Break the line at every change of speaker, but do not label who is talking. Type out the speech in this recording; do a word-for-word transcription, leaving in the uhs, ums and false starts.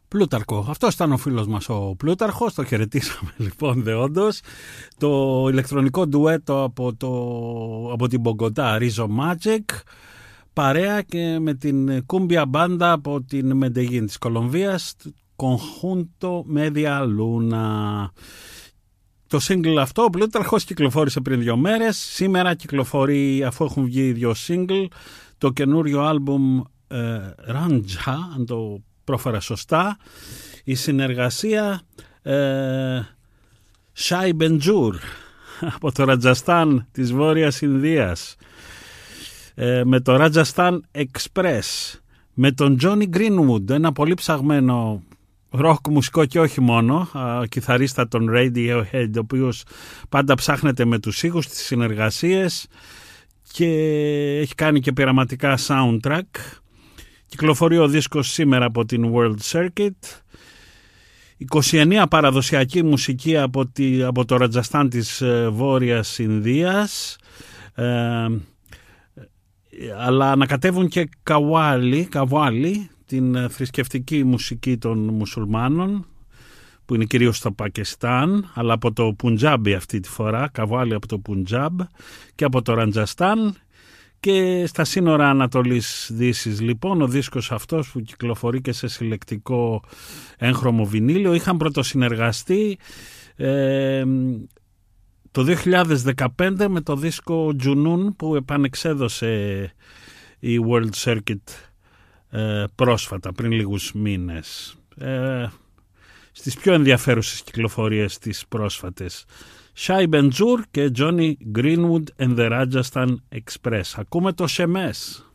Πλούταρχο. Αυτός ήταν ο φίλος μας ο Πλούταρχος, το χαιρετήσαμε λοιπόν δεόντως. Το ηλεκτρονικό ντουέτο από, το, από την Μπογκοτά, Rizzo Magic, παρέα και με την κούμπια μπάντα από την Μεντεγίν της Κολομβίας, Conjunto Media Luna. Το single αυτό, ο Πλούταρχος, κυκλοφόρησε πριν δύο μέρες. Σήμερα κυκλοφορεί, αφού έχουν βγει δύο single, το καινούριο άλμπουμ ε, Ranja, αν το πρόφερα σωστά. Η συνεργασία ε, Shai Benjour από το Ρατζαστάν της Βόρειας Ινδίας, ε, με το Rajasthan Express, με τον Johnny Greenwood, ένα πολύ ψαγμένο ροκ μουσικό και όχι μόνο, α, κιθαρίστα των Radiohead, ο οποίος πάντα ψάχνεται με τους ήχους, τις συνεργασίες και έχει κάνει και πειραματικά soundtrack. Κυκλοφορεί ο δίσκος σήμερα από την World Circuit. είκοσι εννέα παραδοσιακή μουσική από, τη, από το Ρατζαστάν της ε, Βόρειας Ινδίας, ε, αλλά ανακατεύουν και καβάλι, καβάλι, την θρησκευτική μουσική των μουσουλμάνων, που είναι κυρίως στο Πακιστάν, αλλά από το Πουντζάμπι αυτή τη φορά, καβάλι από το Πουντζάμπ και από το Ρατζαστάν. Και στα σύνορα Ανατολής Δύσης λοιπόν, ο δίσκος αυτός που κυκλοφορεί και σε συλλεκτικό έγχρωμο βινίλιο, είχαν πρωτοσυνεργαστεί ε, το δύο χιλιάδες δεκαπέντε με το δίσκο Junoon που επανεξέδωσε η World Circuit ε, πρόσφατα, πριν λίγους μήνες. Ε, στις πιο ενδιαφέρουσες κυκλοφορίες τις πρόσφατες. Shai Benjour και Johnny Greenwood and the Rajasthan Express. Ακούμε το Shemes.